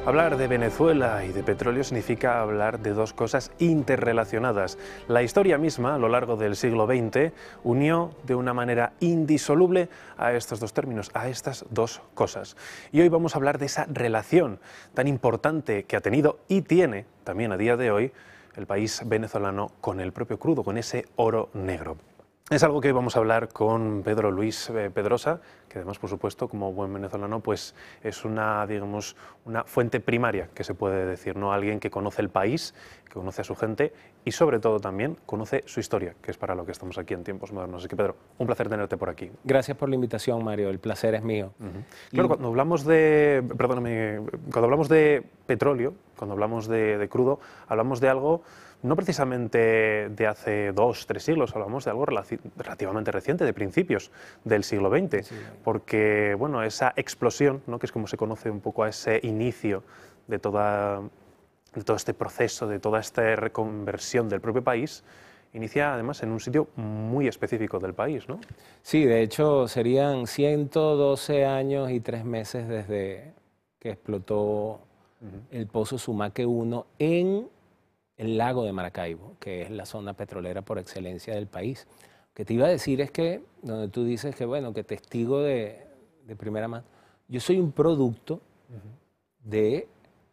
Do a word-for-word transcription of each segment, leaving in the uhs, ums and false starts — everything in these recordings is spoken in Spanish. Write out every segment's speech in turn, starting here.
Hablar de Venezuela y de petróleo significa hablar de dos cosas interrelacionadas. La historia misma, a lo largo del siglo veinte, unió de una manera indisoluble a estos dos términos, a estas dos cosas. Y hoy vamos a hablar de esa relación tan importante que ha tenido y tiene también a día de hoy el país venezolano con el propio crudo, con ese oro negro. Es algo que hoy vamos a hablar con Pedro Luis Pedrosa, que además, por supuesto, como buen venezolano, pues es una, digamos, una fuente primaria, que se puede decir, ¿no? Alguien que conoce el país, que conoce a su gente y, sobre todo, también conoce su historia, que es para lo que estamos aquí en Tiempos Modernos. Así que, Pedro, un placer tenerte por aquí. Gracias por la invitación, Mario. El placer es mío. Uh-huh. Claro, y... cuando hablamos de, perdóname, cuando hablamos de petróleo, cuando hablamos de, de crudo, hablamos de algo no precisamente de hace dos, tres siglos, hablamos de algo relativamente reciente, de principios del siglo veinte, sí, porque bueno, esa explosión, ¿no?, que es como se conoce un poco a ese inicio de, toda, de todo este proceso, de toda esta reconversión del propio país, inicia además en un sitio muy específico del país, ¿no? Sí, de hecho serían ciento doce años y tres meses desde que explotó uh-huh. el Pozo Sumaque uno en el lago de Maracaibo, que es la zona petrolera por excelencia del país. Lo que te iba a decir es que, donde tú dices que, bueno, que testigo de, de primera mano, yo soy un producto uh-huh. de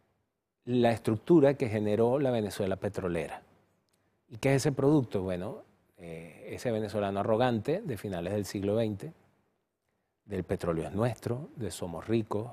la estructura que generó la Venezuela petrolera. ¿Y qué es ese producto? Bueno, eh, ese venezolano arrogante de finales del siglo veinte, del petróleo es nuestro, de somos ricos,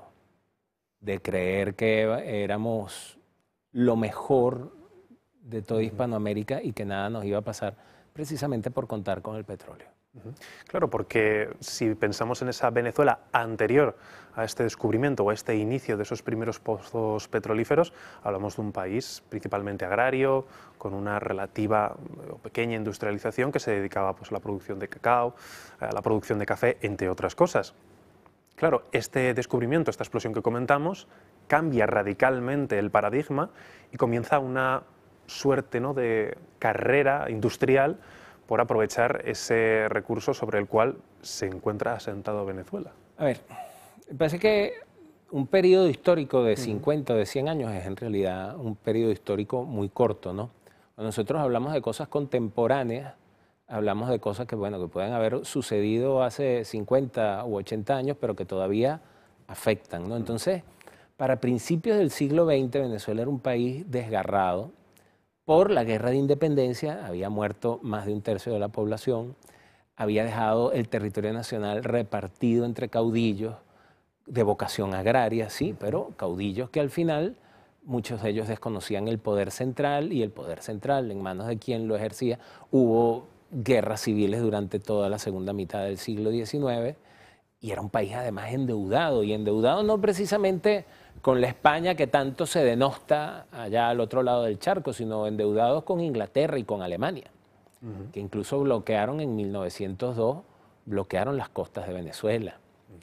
de creer que éramos lo mejor de toda Hispanoamérica y que nada nos iba a pasar precisamente por contar con el petróleo. Claro, porque si pensamos en esa Venezuela anterior a este descubrimiento o a este inicio de esos primeros pozos petrolíferos, hablamos de un país principalmente agrario, con una relativa o pequeña industrialización que se dedicaba pues, a la producción de cacao, a la producción de café, entre otras cosas. Claro, este descubrimiento, esta explosión que comentamos, cambia radicalmente el paradigma y comienza una suerte, ¿no?, de carrera industrial por aprovechar ese recurso sobre el cual se encuentra asentado Venezuela. A ver, me parece que un periodo histórico de cincuenta o de cien años es en realidad un periodo histórico muy corto, ¿no? Cuando nosotros hablamos de cosas contemporáneas, hablamos de cosas que, bueno, que pueden haber sucedido hace cincuenta u ochenta años, pero que todavía afectan, ¿no? Entonces, para principios del siglo veinte, Venezuela era un país desgarrado. Por la guerra de independencia había muerto más de un tercio de la población, había dejado el territorio nacional repartido entre caudillos de vocación agraria, sí, pero caudillos que al final muchos de ellos desconocían el poder central y el poder central en manos de quien lo ejercía. Hubo guerras civiles durante toda la segunda mitad del siglo diecinueve y era un país además endeudado, y endeudado no precisamente con la España que tanto se denosta allá al otro lado del charco, sino endeudados con Inglaterra y con Alemania, uh-huh. que incluso bloquearon en mil novecientos dos, bloquearon las costas de Venezuela. Uh-huh.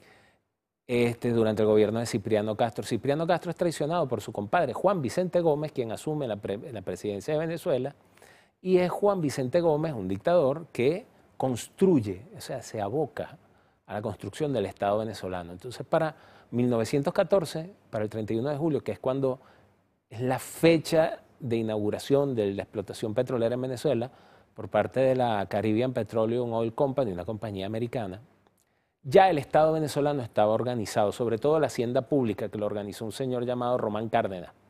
Este, durante el gobierno de Cipriano Castro. Cipriano Castro es traicionado por su compadre Juan Vicente Gómez, quien asume la, pre la presidencia de Venezuela, y es Juan Vicente Gómez, un dictador que construye, o sea, se aboca a la construcción del Estado venezolano. Entonces, para mil novecientos catorce, para el treinta y uno de julio, que es cuando es la fecha de inauguración de la explotación petrolera en Venezuela por parte de la Caribbean Petroleum Oil Company, una compañía americana, ya el Estado venezolano estaba organizado, sobre todo la hacienda pública, que lo organizó un señor llamado Román Cárdenas.